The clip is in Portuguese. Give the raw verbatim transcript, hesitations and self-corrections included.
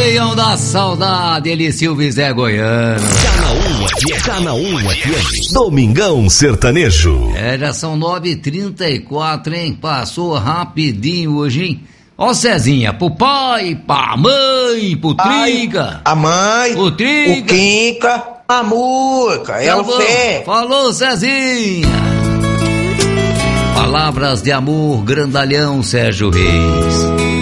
Campeão da saudade, ele Silvio Zé Goiano. Canal um F M, Canal um F M, Domingão Sertanejo. É, já são nove e trinta e quatro, hein? Passou rapidinho hoje, hein? Ó, Cezinha, pro pai, pra mãe, pro Trinca. A mãe, o Trinca, o Quinca, a Muca, é o Fé. Falou, Cezinha. Palavras de amor, grandalhão Sérgio Reis.